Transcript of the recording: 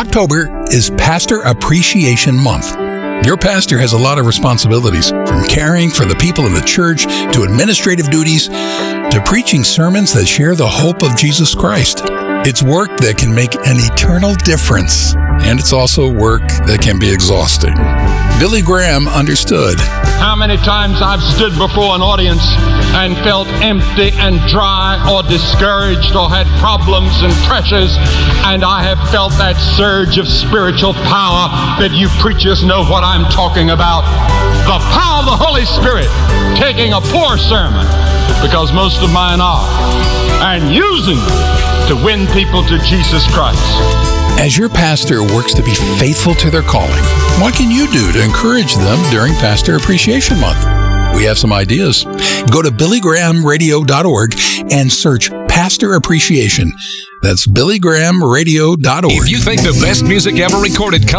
October is Pastor Appreciation Month. Your pastor has a lot of responsibilities, from caring for the people in the church to administrative duties to preaching sermons that share the hope of Jesus Christ. It's work that can make an eternal difference, and it's also work that can be exhausting. Billy Graham understood. How many times I've stood before an audience and felt empty and dry or discouraged or had problems and pressures, and I have felt that surge of spiritual power that you preachers know what I'm talking about. The power of the Holy Spirit taking a poor sermon, because most of mine are, and using it to win people to Jesus Christ. As your pastor works to be faithful to their calling, what can you do to encourage them during Pastor Appreciation Month? We have some ideas. Go to BillyGrahamRadio.org and search Pastor Appreciation. That's BillyGrahamRadio.org. If you think the best music ever recorded comes